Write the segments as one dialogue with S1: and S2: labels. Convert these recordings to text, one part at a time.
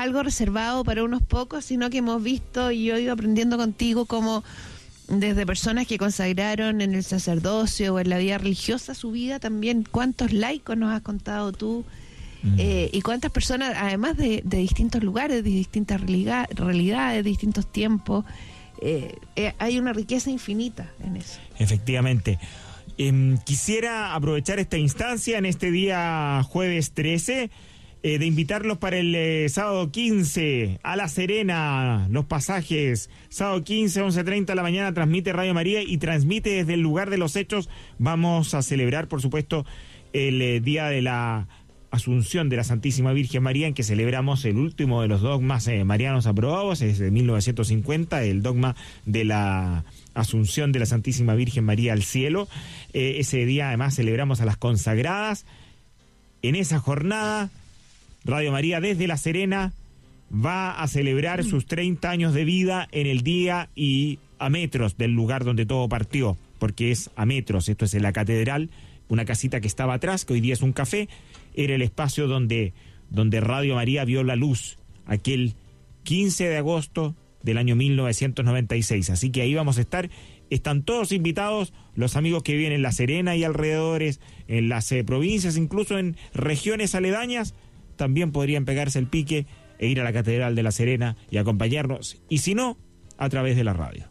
S1: algo reservado para unos pocos, sino que hemos visto y yo he ido aprendiendo contigo cómo desde personas que consagraron en el sacerdocio o en la vida religiosa su vida, también cuántos laicos nos has contado tú, y cuántas personas, además de distintos lugares, de distintas realidades, de distintos tiempos, hay una riqueza infinita en eso.
S2: Efectivamente. Quisiera aprovechar esta instancia en este día jueves 13 de invitarlos para el sábado 15 a La Serena, los pasajes, sábado 15, 11:30 de la mañana, transmite Radio María y transmite desde el lugar de los hechos. Vamos a celebrar, por supuesto, el día de la Asunción de la Santísima Virgen María, en que celebramos el último de los dogmas marianos aprobados, es de 1950, el dogma de la Asunción de la Santísima Virgen María al cielo. Ese día además celebramos a las consagradas. En esa jornada, Radio María desde La Serena va a celebrar sus 30 años de vida en el día y a metros del lugar donde todo partió, porque es a metros. Esto es en la catedral, una casita que estaba atrás, que hoy día es un café. Era el espacio donde Radio María vio la luz aquel 15 de agosto del año 1996. Así que ahí vamos a estar. Están todos invitados, los amigos que viven en La Serena y alrededores, en las provincias, incluso en regiones aledañas, también podrían pegarse el pique e ir a la Catedral de La Serena y acompañarnos, y si no, a través de la radio.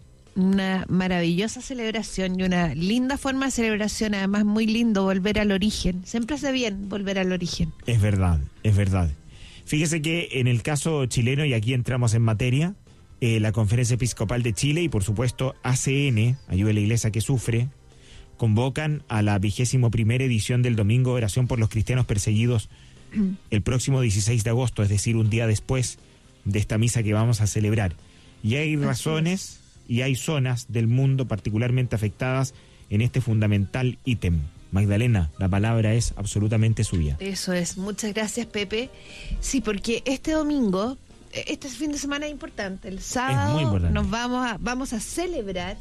S1: Una maravillosa celebración y una linda forma de celebración, además muy lindo volver al origen. Siempre hace bien volver al origen.
S2: Es verdad, es verdad. Fíjese que en el caso chileno, y aquí entramos en materia, la Conferencia Episcopal de Chile y por supuesto ACN, Ayuda a la Iglesia que Sufre, convocan a la 21ª edición del Domingo de Oración por los Cristianos Perseguidos el próximo 16 de agosto, es decir, un día después de esta misa que vamos a celebrar. Y hay razones y hay zonas del mundo particularmente afectadas en este fundamental ítem. Magdalena, la palabra es absolutamente suya.
S1: Eso es, muchas gracias, Pepe. Sí, porque este domingo, este fin de semana es importante. El sábado
S2: es muy importante.
S1: Nos vamos a celebrar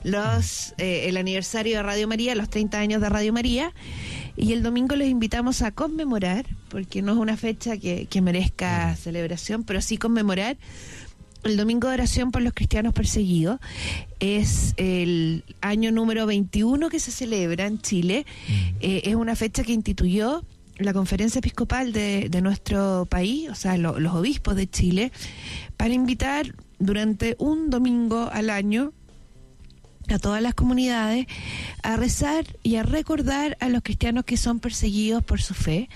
S1: el aniversario de Radio María, los 30 años de Radio María, y el domingo les invitamos a conmemorar, porque no es una fecha que merezca celebración, pero sí conmemorar el Domingo de Oración por los Cristianos Perseguidos. Es el año número 21 que se celebra en Chile. Es una fecha que instituyó la Conferencia Episcopal de nuestro país, o sea, los obispos de Chile, para invitar durante un domingo al año a todas las comunidades a rezar y a recordar a los cristianos que son perseguidos por su fe.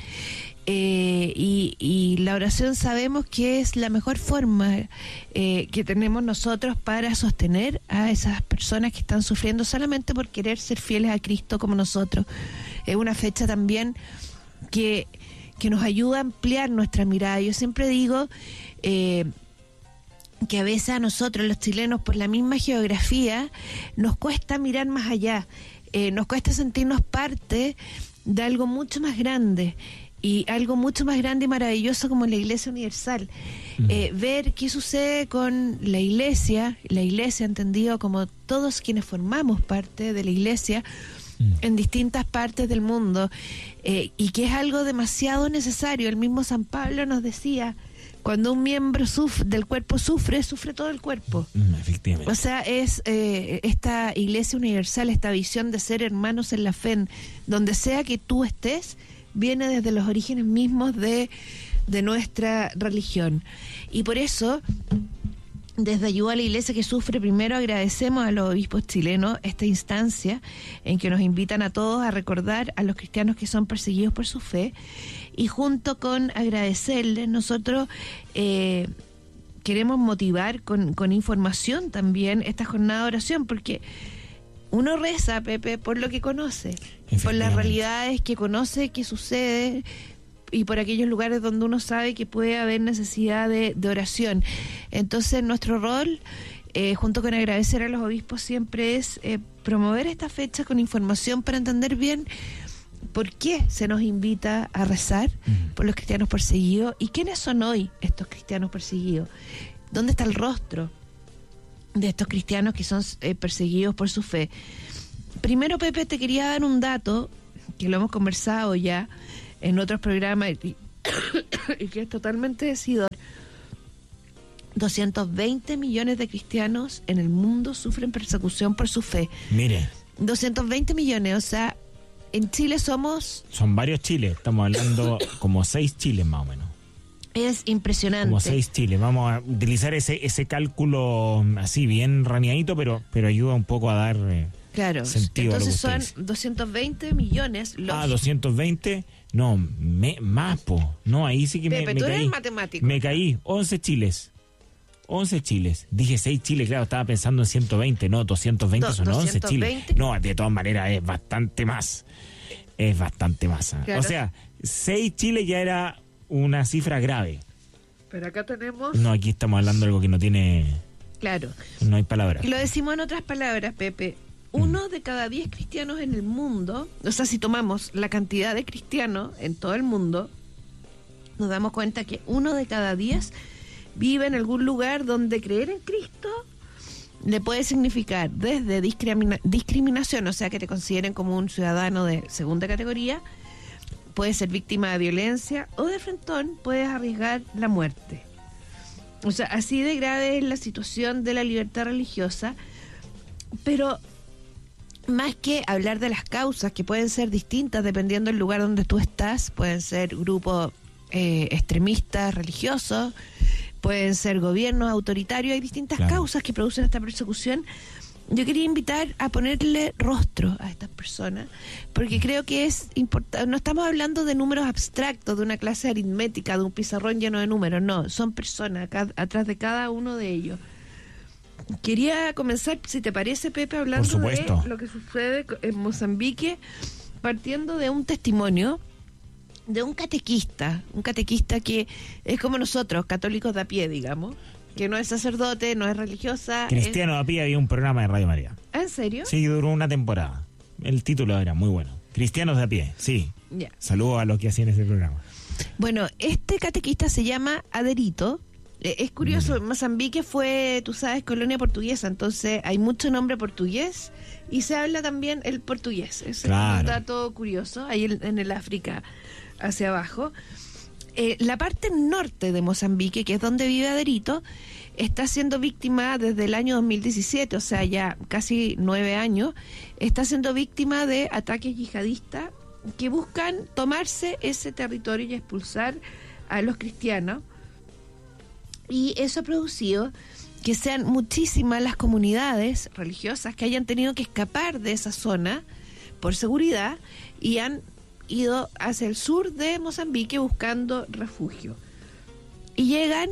S1: Y la oración sabemos que es la mejor forma que tenemos nosotros para sostener a esas personas que están sufriendo solamente por querer ser fieles a Cristo como nosotros. Es una fecha también que nos ayuda a ampliar nuestra mirada. Yo siempre digo que a veces a nosotros los chilenos, por la misma geografía, nos cuesta mirar más allá, nos cuesta sentirnos parte de algo mucho más grande, y algo mucho más grande y maravilloso como la Iglesia Universal. Ver qué sucede con la Iglesia entendido como todos quienes formamos parte de la Iglesia en distintas partes del mundo, y que es algo demasiado necesario. El mismo San Pablo nos decía, cuando un miembro del cuerpo sufre todo el cuerpo.
S2: Efectivamente.
S1: O sea, es esta Iglesia Universal, esta visión de ser hermanos en la fe, donde sea que tú estés, viene desde los orígenes mismos de nuestra religión. Y por eso, desde Ayuda a la Iglesia que Sufre, primero agradecemos a los obispos chilenos esta instancia en que nos invitan a todos a recordar a los cristianos que son perseguidos por su fe, y junto con agradecerles, nosotros queremos motivar con información también esta jornada de oración, porque uno reza, Pepe, por lo que conoce, por las realidades que conoce, que sucede, y por aquellos lugares donde uno sabe que puede haber necesidad de oración. Entonces, nuestro rol, junto con agradecer a los obispos, siempre es promover esta fecha con información para entender bien por qué se nos invita a rezar por los cristianos perseguidos y quiénes son hoy estos cristianos perseguidos. ¿Dónde está el rostro de estos cristianos que son perseguidos por su fe? Primero, Pepe, te quería dar un dato que lo hemos conversado ya en otros programas y que es totalmente decidor. 220 millones de cristianos en el mundo sufren persecución por su fe.
S2: Mire.
S1: 220 millones, o sea, en Chile somos...
S2: Son varios Chiles, estamos hablando como 6 Chiles más o menos.
S1: Es impresionante.
S2: Como 6 Chiles. Vamos a utilizar ese cálculo así bien raneadito, pero ayuda un poco a dar
S1: claro,
S2: sentido
S1: entonces
S2: a lo que
S1: son 220 millones los...
S2: 220, no, más, po. No, ahí sí que
S1: Pepe,
S2: me
S1: tú
S2: caí.
S1: eres matemático.
S2: Me caí, 11 Chiles. 11 Chiles. Dije 6 Chiles, claro, estaba pensando en 120, no, 220 son 11 Chiles. No, de todas maneras es bastante más. Es bastante más.
S1: Claro.
S2: O sea, 6 Chiles ya era una cifra grave.
S1: Pero acá tenemos...
S2: No, aquí estamos hablando de algo que no tiene...
S1: Claro.
S2: No hay palabras.
S1: Y lo decimos en otras palabras, Pepe. 1 de cada 10 cristianos en el mundo, o sea, si tomamos la cantidad de cristianos en todo el mundo, nos damos cuenta que 1 de cada 10 vive en algún lugar donde creer en Cristo le puede significar desde discriminación, o sea, que te consideren como un ciudadano de segunda categoría, puedes ser víctima de violencia o de frentón puedes arriesgar la muerte. O sea, así de grave es la situación de la libertad religiosa, pero más que hablar de las causas que pueden ser distintas dependiendo del lugar donde tú estás, pueden ser grupos extremistas religiosos, pueden ser gobiernos autoritarios, hay distintas causas que producen esta persecución. Yo quería invitar a ponerle rostro a estas personas, porque creo que es importante. No estamos hablando de números abstractos, de una clase aritmética, de un pizarrón lleno de números, no, son personas atrás de cada uno de ellos. Quería comenzar, si te parece, Pepe, hablando de lo que sucede en Mozambique, partiendo de un testimonio de un catequista que es como nosotros, católicos de a pie, digamos, que no es sacerdote, no es religiosa.
S2: Cristiano de a pie, había un programa de Radio María.
S1: ¿En serio?
S2: Sí, duró una temporada. El título era muy bueno. Cristianos de a pie, sí.
S1: Yeah.
S2: Saludos a los que hacían ese programa.
S1: Bueno, este catequista se llama Aderito. Es curioso, Mozambique fue, tú sabes, colonia portuguesa, entonces hay mucho nombre portugués y se habla también el portugués. Ese es un dato curioso, ahí en el África hacia abajo. La parte norte de Mozambique, que es donde vive Aderito, está siendo víctima desde el año 2017, o sea, ya casi 9 años, está siendo víctima de ataques yihadistas que buscan tomarse ese territorio y expulsar a los cristianos. Y eso ha producido que sean muchísimas las comunidades religiosas que hayan tenido que escapar de esa zona por seguridad y han ido hacia el sur de Mozambique buscando refugio. Y llegan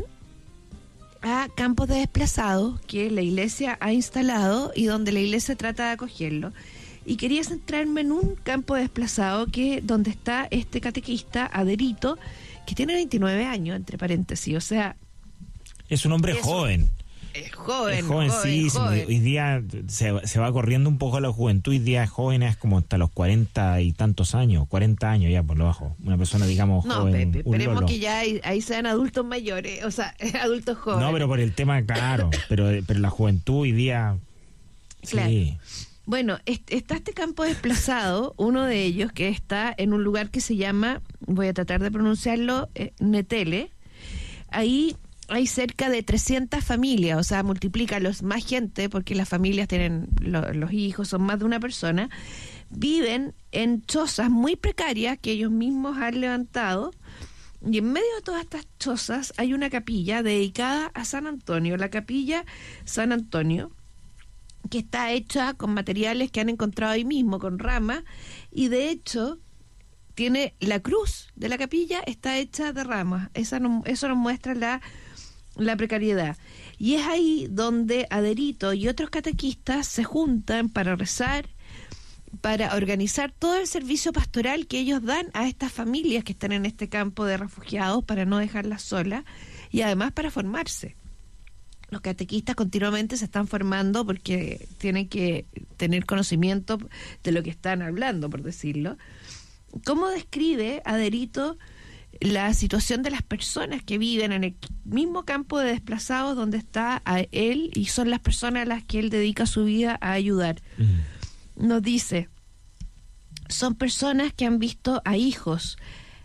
S1: a campos de desplazados que la iglesia ha instalado y donde la iglesia trata de acogerlo. Y quería centrarme en un campo de desplazado donde está este catequista, Aderito, que tiene 29 años, entre paréntesis, o sea...
S2: Es un hombre joven.
S1: Es joven.
S2: Es jovencísimo. Joven. Hoy día se va corriendo un poco la juventud. Hoy día jóvenes como hasta los 40 y tantos años. 40 años ya por lo bajo. Una persona, digamos, joven.
S1: No, Pepe, esperemos que ya ahí sean adultos mayores. O sea, adultos jóvenes.
S2: No, pero por el tema, claro. pero la juventud hoy día...
S1: Claro.
S2: Sí.
S1: Bueno, está este campo desplazado, uno de ellos que está en un lugar que se llama, voy a tratar de pronunciarlo, Netele. Ahí hay cerca de 300 familias, o sea, multiplícalos, más gente, porque las familias tienen los hijos, son más de una persona, viven en chozas muy precarias que ellos mismos han levantado, y en medio de todas estas chozas hay una capilla dedicada a San Antonio, la capilla San Antonio, que está hecha con materiales que han encontrado ahí mismo, con ramas, y de hecho tiene la cruz de la capilla, está hecha de ramas. Eso nos muestra la precariedad. Y es ahí donde Aderito y otros catequistas se juntan para rezar, para organizar todo el servicio pastoral que ellos dan a estas familias que están en este campo de refugiados para no dejarlas solas y además para formarse. Los catequistas continuamente se están formando porque tienen que tener conocimiento de lo que están hablando, por decirlo. ¿Cómo describe Aderito la situación de las personas que viven en el mismo campo de desplazados donde está a él y son las personas a las que él dedica su vida a ayudar? Nos dice, son personas que han visto a hijos,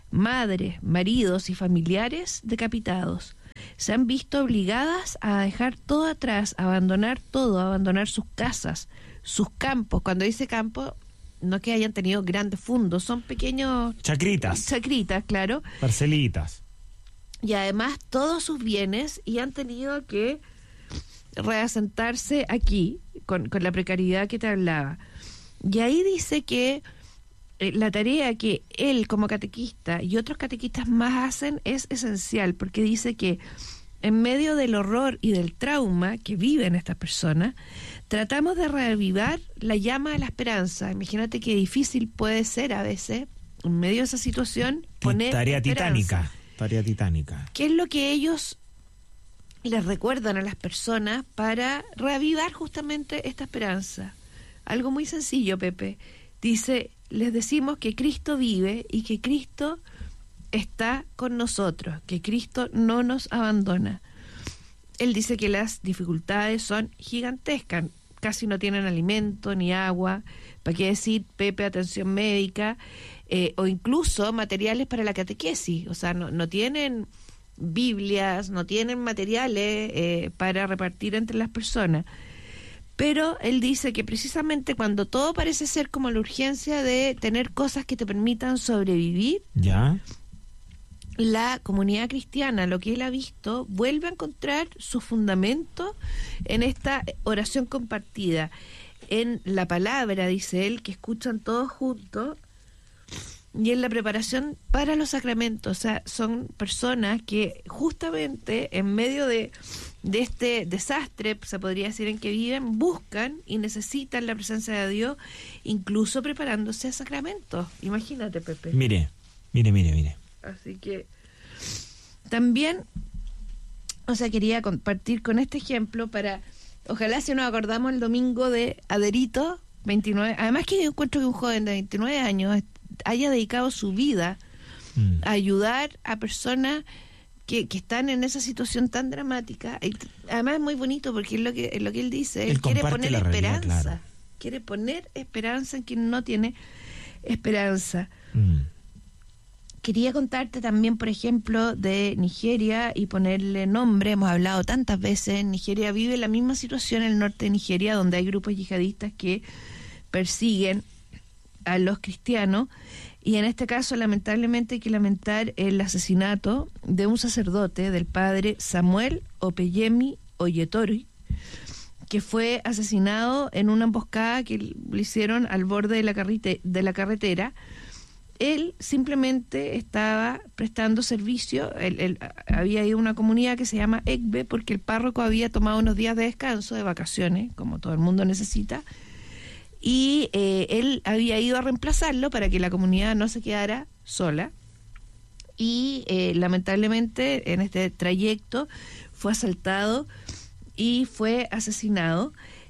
S1: madres, maridos y familiares decapitados. Se han visto obligadas a dejar todo atrás, a abandonar todo, a abandonar sus casas, sus campos. Cuando dice campo, no que hayan tenido grandes fundos, son pequeños...
S2: Chacritas,
S1: claro.
S2: parcelitas.
S1: Y además todos sus bienes, y han tenido que reasentarse aquí, con la precariedad que te hablaba. Y ahí dice que la tarea que él como catequista y otros catequistas más hacen es esencial, porque dice que en medio del horror y del trauma que viven estas personas, tratamos de reavivar la llama de la esperanza. Imagínate qué difícil puede ser a veces, en medio de esa situación, poner
S2: Tarea
S1: esperanza.
S2: titánica.
S1: ¿Qué es lo que ellos les recuerdan a las personas para reavivar justamente esta esperanza? Algo muy sencillo, Pepe. Dice, les decimos que Cristo vive y que Cristo está con nosotros, que Cristo no nos abandona. Él dice que las dificultades son gigantescas, casi no tienen alimento ni agua, ¿para qué decir, Pepe, atención médica, o incluso materiales para la catequesis? O sea, no tienen Biblias, no tienen materiales para repartir entre las personas. Pero él dice que precisamente cuando todo parece ser como la urgencia de tener cosas que te permitan sobrevivir,
S2: ¿ya?
S1: La comunidad cristiana, lo que él ha visto, vuelve a encontrar su fundamento en esta oración compartida, en la palabra, dice él, que escuchan todos juntos, y en la preparación para los sacramentos. O sea, son personas que justamente en medio de este desastre, se podría decir, en que viven, buscan y necesitan la presencia de Dios, incluso preparándose a sacramentos. Imagínate, Pepe.
S2: Mire.
S1: Así que también, o sea, quería compartir con este ejemplo para, ojalá si nos acordamos el domingo de Aderito, 29, además que yo encuentro que un joven de 29 años haya dedicado su vida a ayudar a personas que están en esa situación tan dramática. Y además es muy bonito porque es lo que él dice, él quiere poner esperanza, claro. Quiere poner esperanza en quien no tiene esperanza. Quería contarte también, por ejemplo, de Nigeria y ponerle nombre. Hemos hablado tantas veces. Nigeria vive la misma situación en el norte de Nigeria, donde hay grupos yihadistas que persiguen a los cristianos. Y en este caso, lamentablemente, hay que lamentar el asesinato de un sacerdote, del padre Samuel Opeyemi Oyetori, que fue asesinado en una emboscada que le hicieron al borde de la carretera. Él simplemente estaba prestando servicio. Él había ido a una comunidad que se llama Egbe porque el párroco había tomado unos días de descanso, de vacaciones, como todo el mundo necesita, y él había ido a reemplazarlo para que la comunidad no se quedara sola. Y lamentablemente en este trayecto fue asaltado y fue asesinado.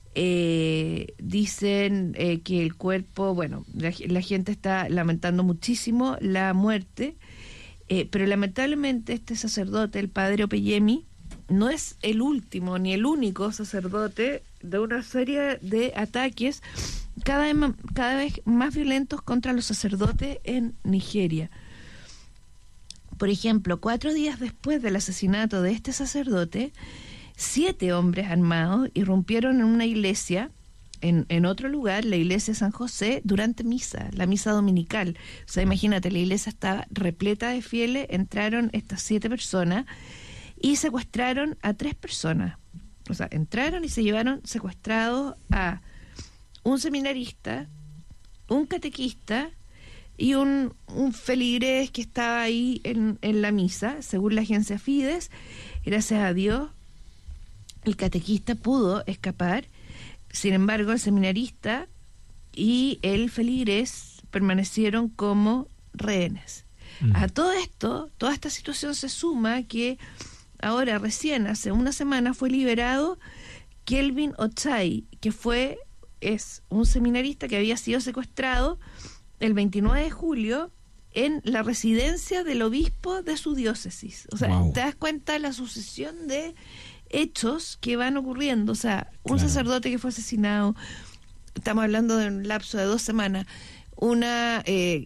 S1: Dicen que el cuerpo, bueno, la gente está lamentando muchísimo la muerte, pero lamentablemente este sacerdote, el padre Opeyemi, no es el último ni el único sacerdote de una serie de ataques cada vez más violentos contra los sacerdotes en Nigeria. Por ejemplo, 4 días después del asesinato de este sacerdote, 7 hombres armados irrumpieron en una iglesia, en otro lugar, la iglesia de San José, durante la misa dominical. O sea, imagínate, la iglesia estaba repleta de fieles, entraron estas 7 personas y secuestraron a 3 personas. O sea, entraron y se llevaron secuestrados a un seminarista, un catequista y un feligrés que estaba ahí en la misa, según la agencia Fides. Gracias a Dios, el catequista pudo escapar. Sin embargo, el seminarista y el feligrés permanecieron como rehenes. A todo esto, toda esta situación se suma que ahora recién, hace una semana, fue liberado Kelvin Ochai, que es un seminarista que había sido secuestrado el 29 de julio en la residencia del obispo de su diócesis. O sea, wow. Te das cuenta de la sucesión de hechos que van ocurriendo. O sea, un sacerdote que fue asesinado, estamos hablando de un lapso de 2 semanas, una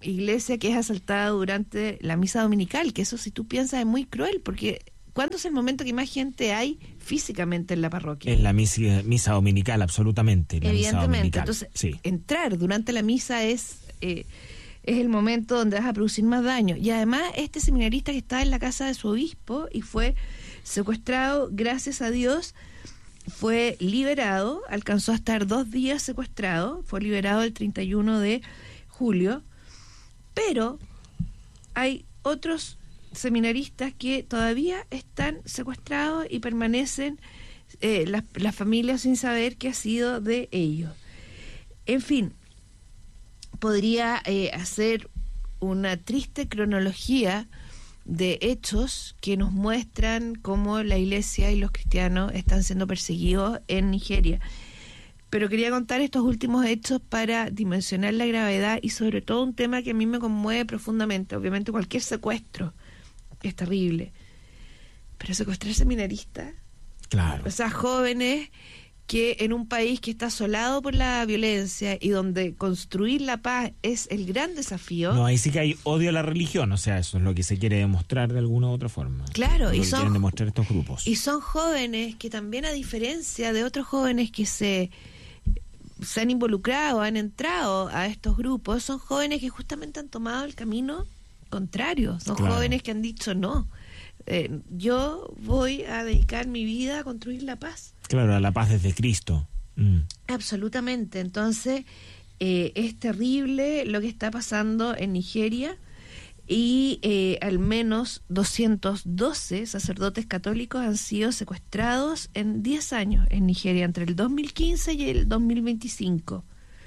S1: iglesia que es asaltada durante la misa dominical, que eso, si tú piensas, es muy cruel, porque ¿cuándo es el momento que más gente hay físicamente en la parroquia?
S2: Es la misa dominical, absolutamente. La misa
S1: Evidentemente.
S2: dominical.
S1: Entonces,
S2: sí.
S1: entrar durante la misa es el momento donde vas a producir más daño. Y además, este seminarista que estaba en la casa de su obispo y fue secuestrado, gracias a Dios, fue liberado, alcanzó a estar 2 días secuestrado, fue liberado el 31 de julio, pero hay otros seminaristas que todavía están secuestrados y permanecen las familias sin saber qué ha sido de ellos. En fin, podría hacer una triste cronología de hechos que nos muestran cómo la iglesia y los cristianos están siendo perseguidos en Nigeria. Pero quería contar estos últimos hechos para dimensionar la gravedad y sobre todo un tema que a mí me conmueve profundamente. Obviamente cualquier secuestro es terrible, pero secuestrar seminaristas,
S2: Claro.
S1: o sea, jóvenes que en un país que está asolado por la violencia y donde construir la paz es el gran desafío.
S2: No, ahí sí que hay odio a la religión, o sea, eso es lo que se quiere demostrar de alguna u otra forma.
S1: Claro,
S2: Lo
S1: y
S2: que
S1: son,
S2: quieren demostrar estos grupos.
S1: y son jóvenes que también, a diferencia de otros jóvenes que se han involucrado, han entrado a estos grupos, son jóvenes que justamente han tomado el camino contrario, son
S2: Claro.
S1: jóvenes que han dicho no, yo voy a dedicar mi vida a construir la paz.
S2: Claro, a la paz desde Cristo.
S1: Absolutamente. Entonces, es terrible lo que está pasando en Nigeria y al menos 212 sacerdotes católicos han sido secuestrados en 10 años en Nigeria, entre el 2015 y el 2025.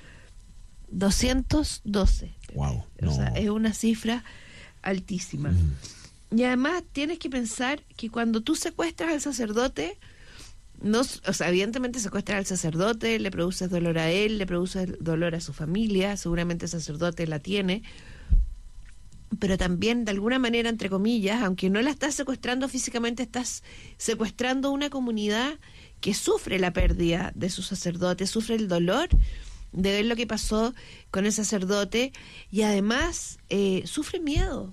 S1: 212.
S2: Wow.
S1: O sea, es una cifra altísima. Y además tienes que pensar que cuando tú secuestras al sacerdote, no, o sea, evidentemente secuestras al sacerdote, le produces dolor a él, le produces dolor a su familia, seguramente el sacerdote la tiene, pero también de alguna manera, entre comillas, aunque no la estás secuestrando físicamente, estás secuestrando una comunidad que sufre la pérdida de su sacerdote, sufre el dolor de ver lo que pasó con el sacerdote y además sufre miedo.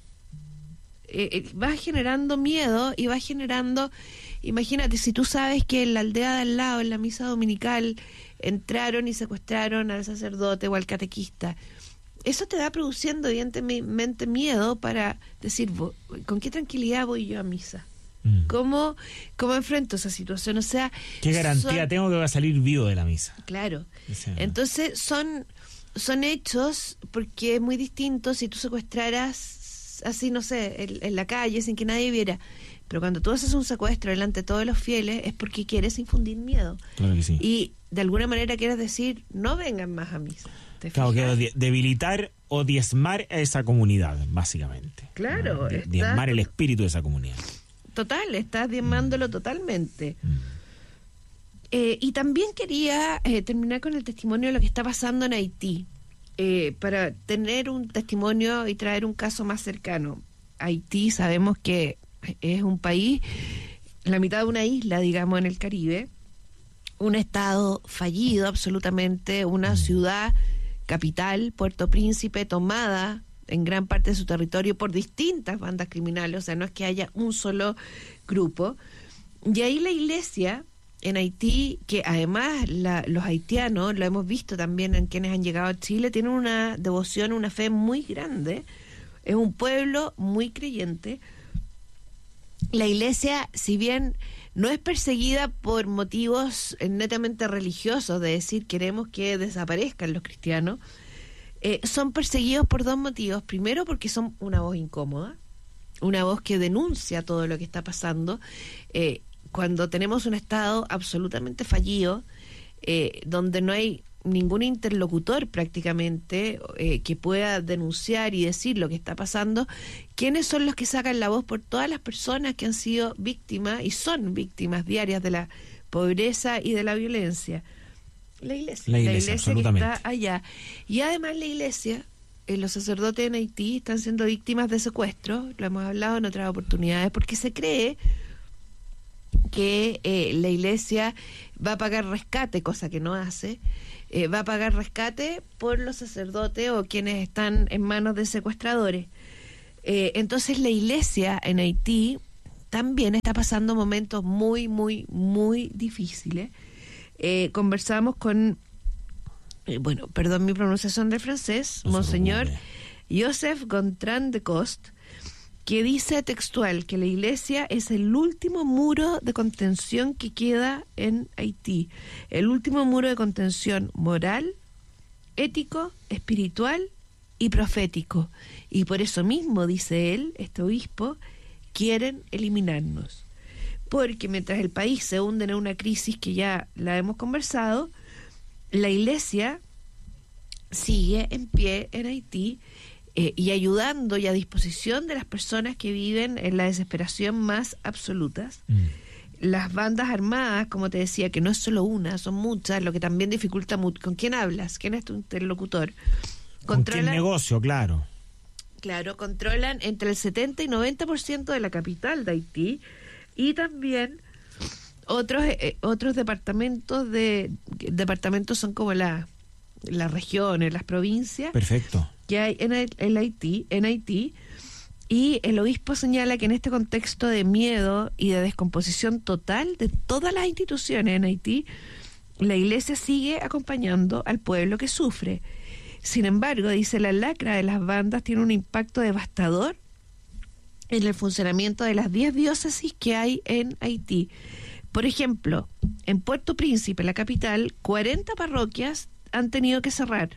S1: Va generando miedo y va generando, imagínate, si tú sabes que en la aldea de al lado, en la misa dominical, entraron y secuestraron al sacerdote o al catequista, eso te va produciendo evidentemente miedo para decir, ¿con qué tranquilidad voy yo a misa? ¿Cómo enfrento esa situación? O sea,
S2: ¿qué garantía tengo que va a salir vivo de la misa?
S1: Claro.
S2: O sea,
S1: Entonces son hechos, porque es muy distinto si tú secuestraras así, no sé, en la calle sin que nadie viera. Pero cuando tú haces un secuestro delante de todos los fieles es porque quieres infundir miedo.
S2: Claro que sí.
S1: Y de alguna manera quieres decir, no vengan más a misa.
S2: Claro, que debilitar o diezmar a esa comunidad, básicamente.
S1: Claro.
S2: Diezmar el espíritu de esa comunidad.
S1: Total, estás diezmándolo totalmente. Y también quería terminar con el testimonio de lo que está pasando en Haití, para tener un testimonio y traer un caso más cercano. Haití sabemos que es un país, la mitad de una isla, digamos, en el Caribe, un estado fallido absolutamente, una ciudad capital, Puerto Príncipe, tomada en gran parte de su territorio por distintas bandas criminales, o sea, no es que haya un solo grupo. Y ahí la iglesia en Haití, que además los haitianos, lo hemos visto también en quienes han llegado a Chile, tienen una devoción, una fe muy grande, es un pueblo muy creyente. La iglesia, si bien no es perseguida por motivos netamente religiosos, de decir queremos que desaparezcan los cristianos, son perseguidos por 2 motivos. Primero, porque son una voz incómoda, una voz que denuncia todo lo que está pasando. Cuando tenemos un Estado absolutamente fallido, donde no hay ningún interlocutor prácticamente que pueda denunciar y decir lo que está pasando, ¿quiénes son los que sacan la voz por todas las personas que han sido víctimas y son víctimas diarias de la pobreza y de la violencia? La iglesia
S2: absolutamente.
S1: que está allá. Y además la iglesia, los sacerdotes en Haití están siendo víctimas de secuestros, lo hemos hablado en otras oportunidades, porque se cree que la iglesia va a pagar rescate, cosa que no hace, va a pagar rescate por los sacerdotes o quienes están en manos de secuestradores. Entonces la iglesia en Haití también está pasando momentos muy, muy, muy difíciles. Conversamos con, perdón mi pronunciación del francés, Monseñor Joseph Gontran de Cost, que dice textual que la iglesia es el último muro de contención que queda en Haití, el último muro de contención moral, ético, espiritual y profético. Y por eso mismo, dice él, este obispo, quieren eliminarnos. Porque mientras el país se hunde en una crisis que ya la hemos conversado, la iglesia sigue en pie en Haití, y ayudando y a disposición de las personas que viven en la desesperación más absolutas. Las bandas armadas, como te decía, que no es solo una, son muchas, lo que también dificulta mucho. ¿Con quién hablas? ¿Quién es tu interlocutor?
S2: ¿Con qué negocio? Claro.
S1: Claro, controlan entre el 70 y 90% de la capital de Haití, y también otros departamentos son como las regiones, las provincias.
S2: Perfecto.
S1: Que hay en Haití, y el obispo señala que en este contexto de miedo y de descomposición total de todas las instituciones en Haití, la iglesia sigue acompañando al pueblo que sufre. Sin embargo, dice, la lacra de las bandas tiene un impacto devastador en el funcionamiento de las 10 diócesis que hay en Haití. Por ejemplo, en Puerto Príncipe, la capital, 40 parroquias han tenido que cerrar.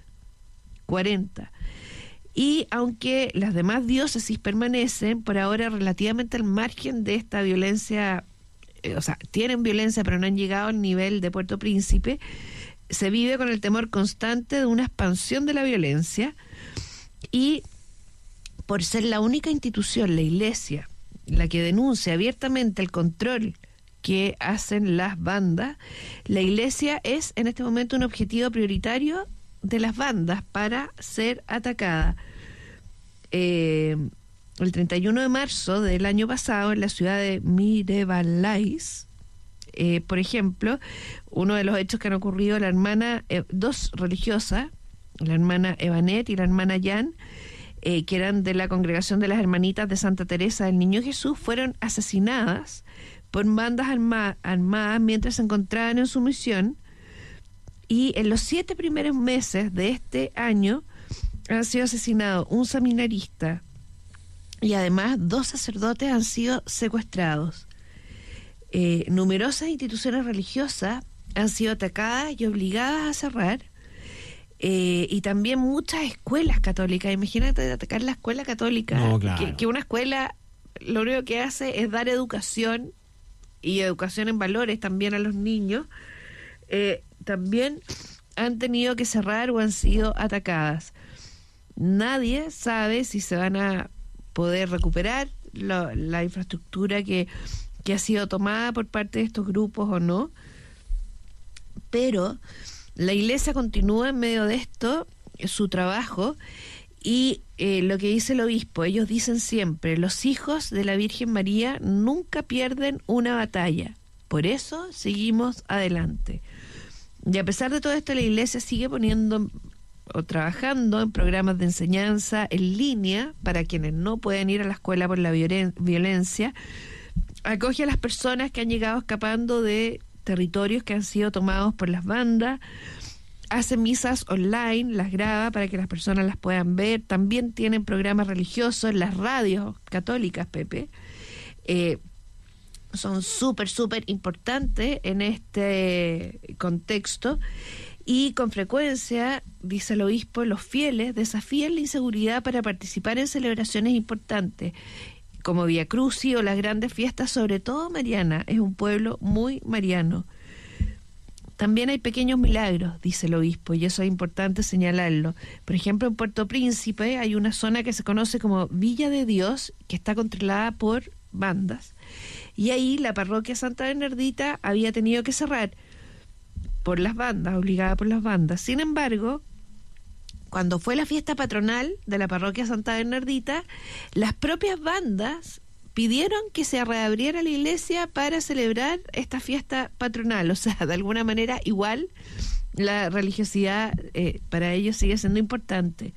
S1: 40. Y aunque las demás diócesis permanecen por ahora relativamente al margen de esta violencia, tienen violencia pero no han llegado al nivel de Puerto Príncipe, se vive con el temor constante de una expansión de la violencia, y por ser la única institución, la iglesia, la que denuncia abiertamente el control que hacen las bandas, la iglesia es en este momento un objetivo prioritario de las bandas para ser atacada. El 31 de marzo del año pasado, en la ciudad de Mirebalais, por ejemplo, uno de los hechos que han ocurrido, la hermana, dos religiosas, la hermana Evanet y la hermana Jan, que eran de la congregación de las hermanitas de Santa Teresa del Niño Jesús, fueron asesinadas por bandas armadas mientras se encontraban en su misión. Y en los 7 primeros meses de este año han sido asesinados un seminarista y además 2 sacerdotes han sido secuestrados. Numerosas instituciones religiosas han sido atacadas y obligadas a cerrar, y también muchas escuelas católicas. Imagínate atacar la escuela católica.
S2: No, claro.
S1: que una escuela lo único que hace es dar educación, y educación en valores también a los niños. También han tenido que cerrar o han sido atacadas. Nadie sabe si se van a poder recuperar la infraestructura que ha sido tomada por parte de estos grupos o no, pero la iglesia continúa en medio de esto, su trabajo, y lo que dice el obispo, ellos dicen siempre, los hijos de la Virgen María nunca pierden una batalla, por eso seguimos adelante. Y a pesar de todo esto, la iglesia sigue trabajando en programas de enseñanza en línea para quienes no pueden ir a la escuela por la violencia, acoge a las personas que han llegado escapando de territorios que han sido tomados por las bandas, hace misas online, las graba para que las personas las puedan ver, también tienen programas religiosos, las radios católicas, Pepe, son súper importantes en este contexto, y con frecuencia, dice el obispo, los fieles desafían la inseguridad para participar en celebraciones importantes, como Vía Crucis o las grandes fiestas, sobre todo mariana. Es un pueblo muy mariano. También hay pequeños milagros, dice el obispo, y eso es importante señalarlo. Por ejemplo, en Puerto Príncipe hay una zona que se conoce como Villa de Dios, que está controlada por bandas, y ahí la parroquia Santa Bernardita había tenido que cerrar por las bandas, obligada por las bandas. Sin embargo, cuando fue la fiesta patronal de la parroquia Santa Bernardita, las propias bandas pidieron que se reabriera la iglesia para celebrar esta fiesta patronal. O sea, de alguna manera igual la religiosidad para ellos sigue siendo importante.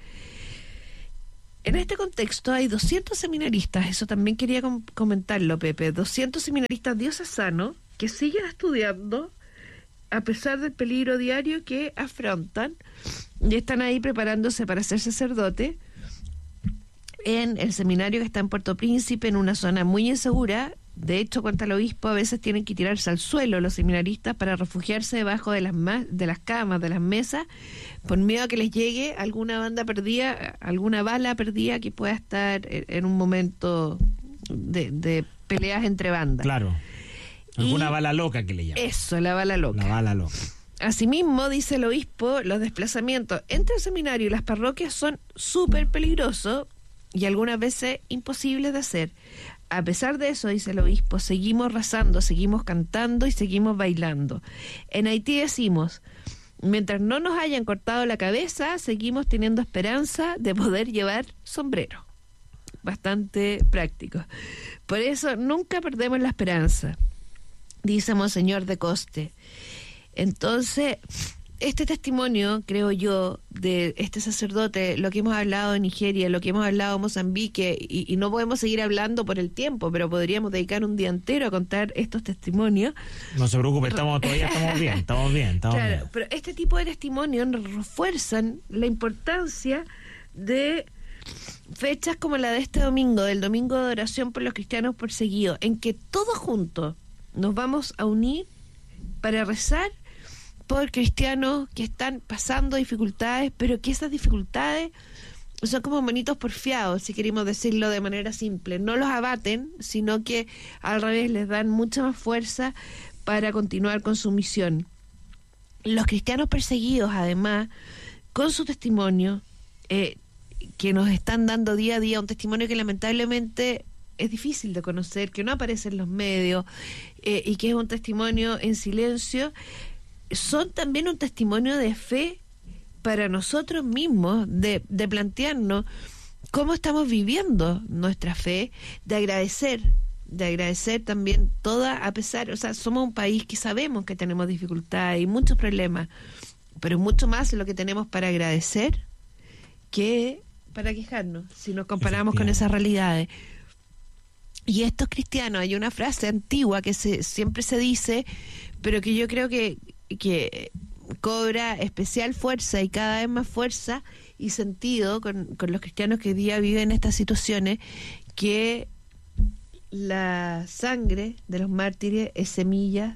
S1: En este contexto hay 200 seminaristas, eso también quería comentarlo, Pepe, 200 seminaristas diocesanos que siguen estudiando a pesar del peligro diario que afrontan y están ahí preparándose para ser sacerdote en el seminario que está en Puerto Príncipe, en una zona muy insegura. De hecho, cuenta el obispo, a veces tienen que tirarse al suelo los seminaristas para refugiarse debajo de las camas, de las mesas, por miedo a que les llegue alguna bala perdida que pueda estar en un momento de peleas entre bandas.
S2: Claro. Alguna bala loca que le llaman.
S1: Eso, la bala loca.
S2: La bala loca.
S1: Asimismo, dice el obispo, los desplazamientos entre el seminario y las parroquias son súper peligrosos y algunas veces imposibles de hacer. A pesar de eso, dice el obispo, seguimos rezando, seguimos cantando y seguimos bailando. En Haití decimos, mientras no nos hayan cortado la cabeza, seguimos teniendo esperanza de poder llevar sombrero. Bastante práctico. Por eso nunca perdemos la esperanza, dice Monseñor de Coste. Entonces, este testimonio, creo yo, de este sacerdote, lo que hemos hablado de Nigeria, lo que hemos hablado de Mozambique, y no podemos seguir hablando por el tiempo, pero podríamos dedicar un día entero a contar estos testimonios.
S2: No se preocupe, estamos bien.
S1: Claro, pero este tipo de testimonios nos refuerzan la importancia de fechas como la de este domingo, del domingo de oración por los cristianos perseguidos, en que todos juntos nos vamos a unir para rezar por cristianos que están pasando dificultades, pero que esas dificultades son como monitos porfiados, si queremos decirlo de manera simple. No los abaten, sino que al revés les dan mucha más fuerza para continuar con su misión. Los cristianos perseguidos, además, con su testimonio, que nos están dando día a día, un testimonio que lamentablemente es difícil de conocer, que no aparece en los medios, y que es un testimonio en silencio, son también un testimonio de fe para nosotros mismos, de plantearnos cómo estamos viviendo nuestra fe, de agradecer también a pesar, o sea, somos un país que sabemos que tenemos dificultades y muchos problemas, pero mucho más lo que tenemos para agradecer que para quejarnos, si nos comparamos con esas realidades. Y estos cristianos, hay una frase antigua que siempre se dice, pero que yo creo que cobra especial fuerza y cada vez más fuerza y sentido con los cristianos que hoy día viven estas situaciones, que la sangre de los mártires es semilla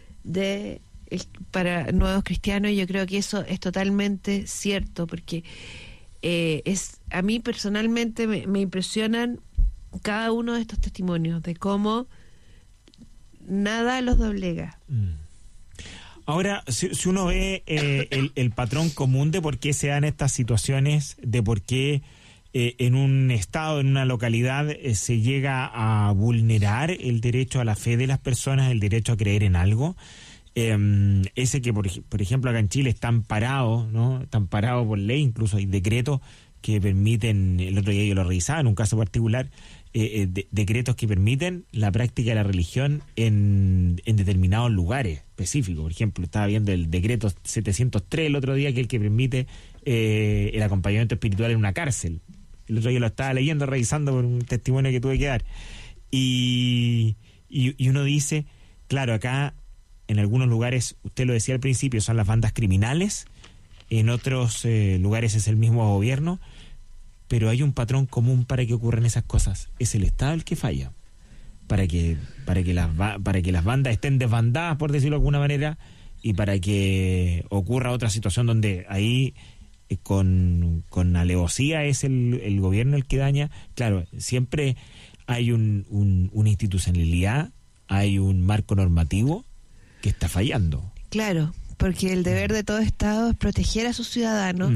S1: para nuevos cristianos, y yo creo que eso es totalmente cierto, porque a mí personalmente me impresionan cada uno de estos testimonios de cómo nada los doblega.
S2: Ahora, si uno ve el patrón común de por qué se dan estas situaciones, de por qué en un estado, en una localidad, se llega a vulnerar el derecho a la fe de las personas, el derecho a creer en algo, ese que, por ejemplo, acá en Chile está amparado, ¿no? Está amparado por ley, incluso hay decretos que permiten, el otro día yo lo revisaba en un caso particular, decretos que permiten la práctica de la religión en determinados lugares específicos. Por ejemplo, estaba viendo el decreto 703 el otro día, que es el que permite el acompañamiento espiritual en una cárcel. El otro día lo estaba leyendo, revisando por un testimonio que tuve que dar. Y uno dice, claro, acá en algunos lugares, usted lo decía al principio, son las bandas criminales, en otros lugares es el mismo gobierno, pero hay un patrón común para que ocurran esas cosas. Es el Estado el que falla. Para que las bandas estén desbandadas, por decirlo de alguna manera, y para que ocurra otra situación donde ahí con alevosía es el gobierno el que daña. Claro, siempre hay una institucionalidad, hay un marco normativo que está fallando.
S1: Claro, porque el deber de todo Estado es proteger a sus ciudadanos,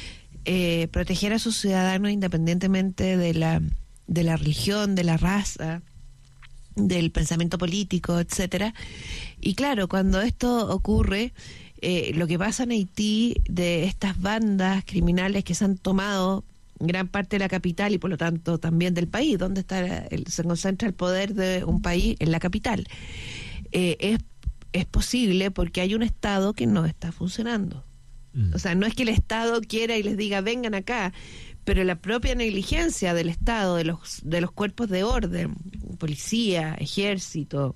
S1: independientemente de la religión, de la raza, del pensamiento político, etcétera. Y claro, cuando esto ocurre, lo que pasa en Haití, de estas bandas criminales que se han tomado gran parte de la capital y por lo tanto también del país, donde se concentra el poder de un país en la capital. Es posible porque hay un Estado que no está funcionando. O sea, no es que el Estado quiera y les diga vengan acá, pero la propia negligencia del Estado, de los cuerpos de orden, policía, ejército,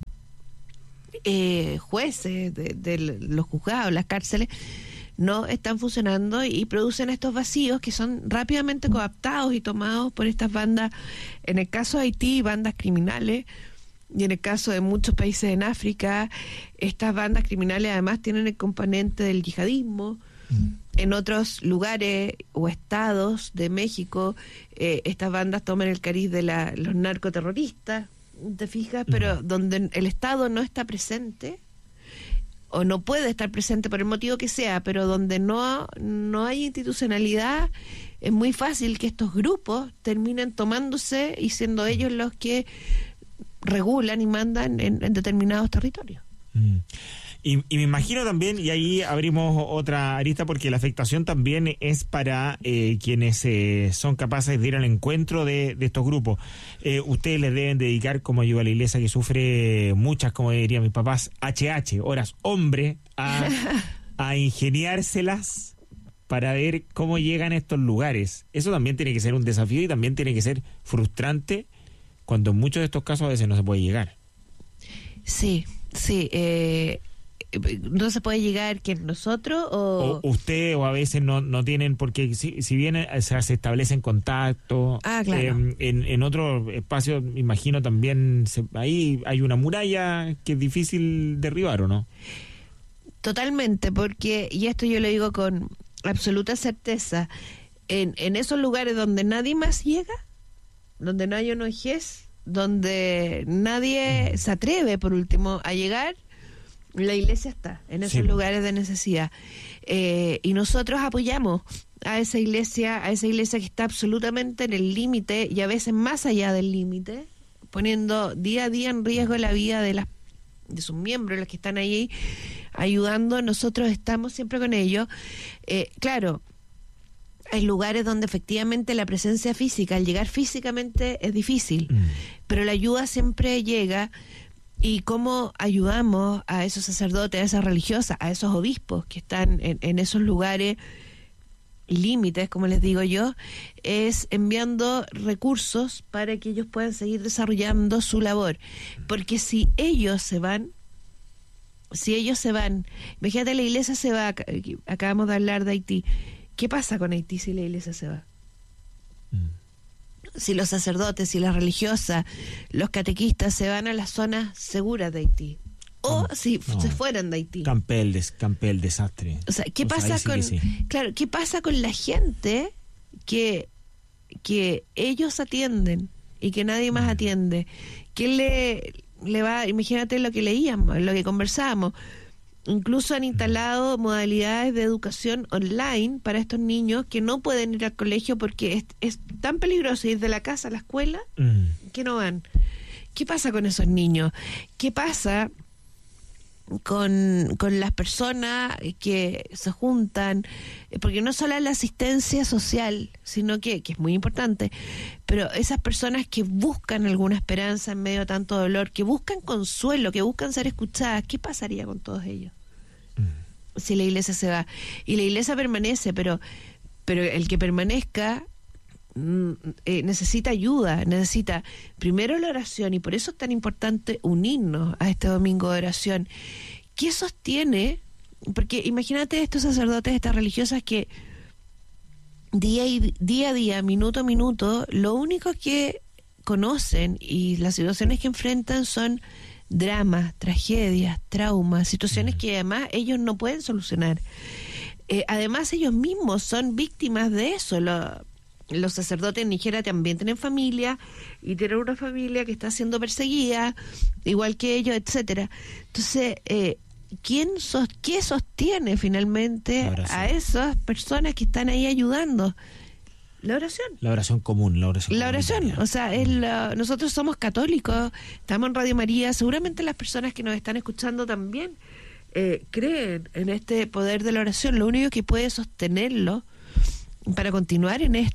S1: jueces, de los juzgados, las cárceles, no están funcionando y producen estos vacíos que son rápidamente coaptados y tomados por estas bandas, en el caso de Haití, bandas criminales, y en el caso de muchos países en África, estas bandas criminales además tienen el componente del yihadismo. En otros lugares o estados de México, estas bandas toman el cariz de los narcoterroristas, ¿te fijas? Pero donde el Estado no está presente, o no puede estar presente por el motivo que sea, pero donde no hay institucionalidad, es muy fácil que estos grupos terminen tomándose y siendo ellos los que regulan y mandan en determinados territorios.
S2: Y me imagino también, y ahí abrimos otra arista, porque la afectación también es para quienes son capaces de ir al encuentro de estos grupos. Ustedes les deben dedicar, como ayuda a la iglesia que sufre muchas, como dirían mis papás, horas hombre, a ingeniárselas para ver cómo llegan a estos lugares. Eso también tiene que ser un desafío y también tiene que ser frustrante cuando en muchos de estos casos a veces no se puede llegar.
S1: Sí. No se puede llegar que nosotros o
S2: usted, o a veces no tienen, porque si bien se establecen contactos,
S1: claro.
S2: En otro espacio, me imagino también ahí hay una muralla que es difícil derribar, ¿o no?
S1: Totalmente, porque, y esto yo lo digo con absoluta certeza, en esos lugares donde nadie más llega, donde no hay ONGs, donde nadie se atreve, por último, a llegar, la iglesia está en esos lugares de necesidad. Y nosotros apoyamos a esa iglesia que está absolutamente en el límite y a veces más allá del límite, poniendo día a día en riesgo la vida de sus miembros, los que están ahí ayudando. Nosotros estamos siempre con ellos. Claro, hay lugares donde efectivamente la presencia física, al llegar físicamente es difícil, pero la ayuda siempre llega. Y cómo ayudamos a esos sacerdotes, a esas religiosas, a esos obispos que están en esos lugares límites, como les digo yo, es enviando recursos para que ellos puedan seguir desarrollando su labor. Porque si ellos se van, imagínate, la iglesia se va, acabamos de hablar de Haití, ¿qué pasa con Haití si la iglesia se va? Si los sacerdotes, si las religiosas, los catequistas se van a las zonas seguras de Haití, o se fueran de Haití.
S2: Campe el desastre.
S1: O sea, ¿qué pasa qué pasa con la gente que ellos atienden y que nadie más atiende? ¿Qué le va? Imagínate lo que leíamos, lo que conversábamos. Incluso han instalado modalidades de educación online para estos niños que no pueden ir al colegio porque es tan peligroso ir de la casa a la escuela que no van. ¿Qué pasa con esos niños? ¿Qué pasa con las personas que se juntan? Porque no solo la asistencia social, sino que es muy importante, pero esas personas que buscan alguna esperanza en medio de tanto dolor, que buscan consuelo, que buscan ser escuchadas, ¿qué pasaría con todos ellos si la iglesia se va? Y la iglesia permanece, pero el que permanezca necesita ayuda, necesita primero la oración, y por eso es tan importante unirnos a este domingo de oración. ¿Qué sostiene? Porque imagínate estos sacerdotes, estas religiosas que día a día, minuto a minuto, lo único que conocen y las situaciones que enfrentan son dramas, tragedias, traumas, situaciones que además ellos no pueden solucionar. Además ellos mismos son víctimas de eso. Los sacerdotes en Nigeria también tienen familia y tienen una familia que está siendo perseguida igual que ellos, etcétera. Entonces, ¿qué sostiene finalmente a esas personas que están ahí ayudando? La oración. La oración
S2: común.
S1: O sea, nosotros somos católicos, estamos en Radio María, seguramente las personas que nos están escuchando también creen en este poder de la oración. Lo único que puede sostenerlo para continuar en esto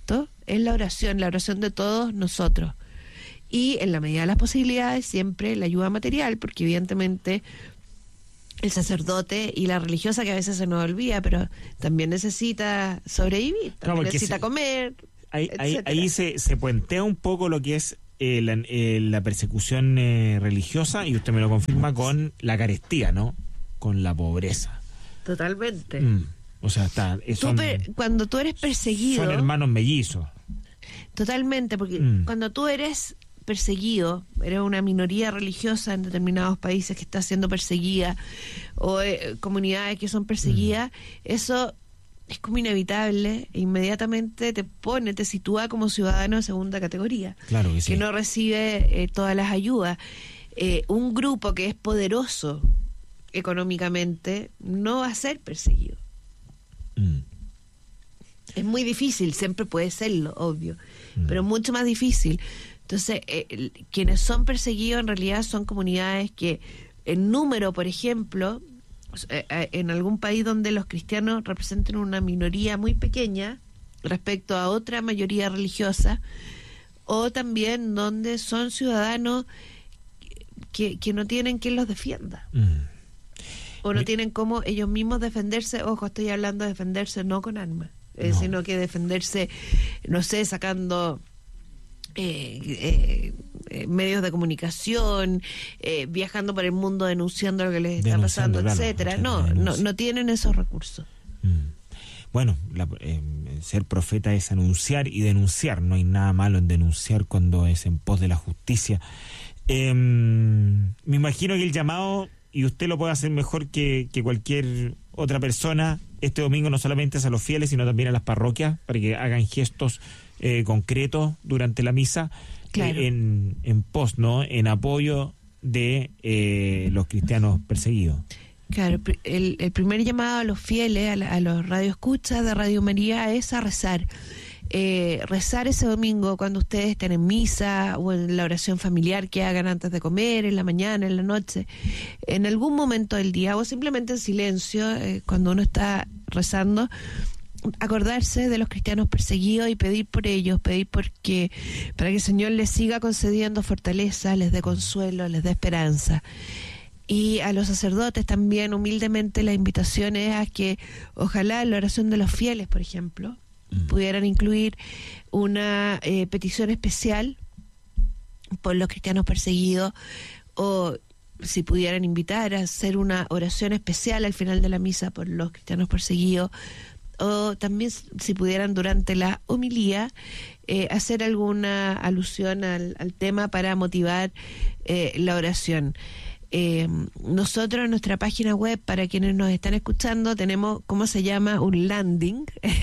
S1: es la oración de todos nosotros. Y en la medida de las posibilidades, siempre la ayuda material, porque evidentemente el sacerdote y la religiosa, que a veces se nos olvida, pero también necesita sobrevivir, también necesita comer.
S2: Ahí se puentea un poco lo que es la persecución religiosa, y usted me lo confirma, con la carestía, ¿no? Con la pobreza.
S1: Totalmente.
S2: O sea,
S1: cuando tú eres perseguido...
S2: Son hermanos mellizos.
S1: Totalmente, porque cuando tú eres perseguido, eres una minoría religiosa en determinados países que está siendo perseguida, o comunidades que son perseguidas, eso es como inevitable, e inmediatamente te sitúa como ciudadano de segunda categoría,
S2: claro que sí,
S1: que no recibe todas las ayudas. Un grupo que es poderoso económicamente no va a ser perseguido. Es muy difícil, siempre puede serlo, obvio, pero mucho más difícil. Entonces, quienes son perseguidos en realidad son comunidades que, en número, por ejemplo, en algún país donde los cristianos representen una minoría muy pequeña respecto a otra mayoría religiosa, o también donde son ciudadanos que no tienen quien los defienda. O no tienen cómo ellos mismos defenderse. Ojo, estoy hablando de defenderse no con armas, sino que defenderse, no sé, sacando medios de comunicación, viajando por el mundo denunciando lo que les está pasando, etcétera. No tienen esos recursos.
S2: Bueno, ser profeta es anunciar y denunciar. No hay nada malo en denunciar cuando es en pos de la justicia. Me imagino que el llamado, y usted lo puede hacer mejor que cualquier otra persona, este domingo no solamente es a los fieles, sino también a las parroquias, para que hagan gestos concretos durante la misa, claro, en pos, ¿no?, en apoyo de los cristianos perseguidos.
S1: Claro, el primer llamado a los fieles, a los radioescuchas de Radio María, es a rezar. Rezar ese domingo cuando ustedes estén en misa o en la oración familiar que hagan antes de comer, en la mañana, en la noche, en algún momento del día, o simplemente en silencio, cuando uno está rezando, acordarse de los cristianos perseguidos y pedir por ellos, para que el Señor les siga concediendo fortaleza, les dé consuelo, les dé esperanza. Y a los sacerdotes también, humildemente, la invitación es a que ojalá en la oración de los fieles, por ejemplo, pudieran incluir una petición especial por los cristianos perseguidos, o si pudieran invitar a hacer una oración especial al final de la misa por los cristianos perseguidos, o también si pudieran durante la homilía hacer alguna alusión al tema para motivar la oración. Nosotros en nuestra página web, para quienes nos están escuchando, tenemos, ¿cómo se llama?, un landing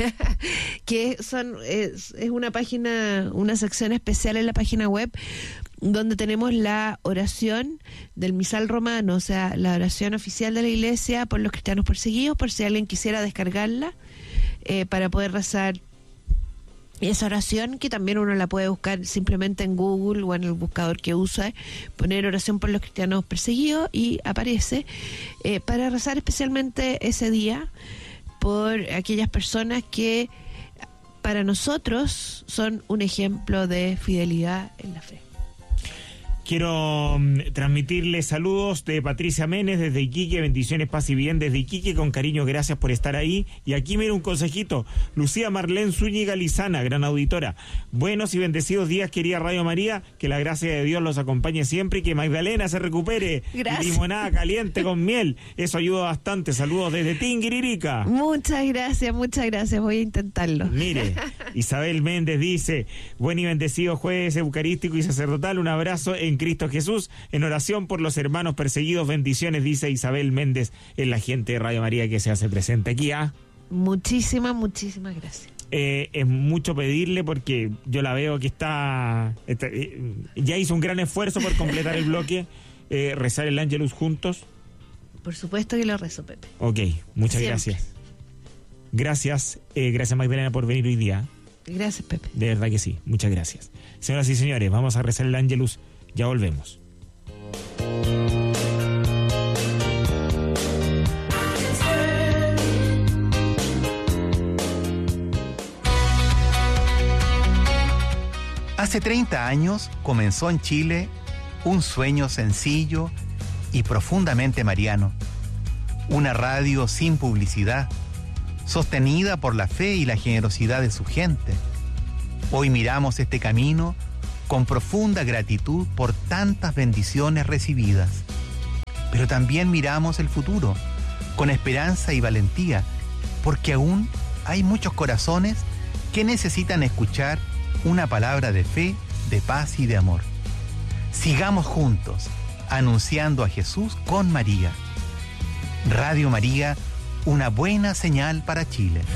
S1: que es una página, una sección especial en la página web donde tenemos la oración del misal romano, o sea, la oración oficial de la Iglesia por los cristianos perseguidos, por si alguien quisiera descargarla para poder rezar esa oración, que también uno la puede buscar simplemente en Google o en el buscador que usa, poner oración por los cristianos perseguidos y aparece, para rezar especialmente ese día por aquellas personas que para nosotros son un ejemplo de fidelidad en la fe.
S2: Quiero transmitirle saludos de Patricia Menes desde Iquique, bendiciones, paz y bien desde Iquique, con cariño, gracias por estar ahí. Y aquí mira un consejito, Lucía Marlene Zúñiga Lizana, gran auditora. Buenos y bendecidos días, querida Radio María, que la gracia de Dios los acompañe siempre y que Magdalena se recupere.
S1: Gracias.
S2: Y limonada caliente con miel, eso ayuda bastante. Saludos desde Tinguiririca.
S1: Muchas gracias, voy a intentarlo.
S2: Mire, Isabel Méndez dice, buen y bendecido jueves eucarístico y sacerdotal, un abrazo en Cristo Jesús, en oración por los hermanos perseguidos, bendiciones, dice Isabel Méndez, en la gente de Radio María que se hace presente aquí.
S1: Muchísimas gracias.
S2: Es mucho pedirle, porque yo la veo que está ya hizo un gran esfuerzo por completar el bloque, rezar el Ángelus juntos.
S1: Por supuesto que lo rezo, Pepe.
S2: Ok, muchas
S1: Siempre.
S2: Gracias. Gracias Magdalena por venir hoy día.
S1: Gracias, Pepe.
S2: De verdad que sí, muchas gracias. Señoras y señores, vamos a rezar el Ángelus. Ya volvemos.
S3: Hace 30 años comenzó en Chile un sueño sencillo y profundamente mariano. Una radio sin publicidad, sostenida por la fe y la generosidad de su gente. Hoy miramos este camino con profunda gratitud por tantas bendiciones recibidas. Pero también miramos el futuro con esperanza y valentía, porque aún hay muchos corazones que necesitan escuchar una palabra de fe, de paz y de amor. Sigamos juntos, anunciando a Jesús con María. Radio María, una buena señal para Chile.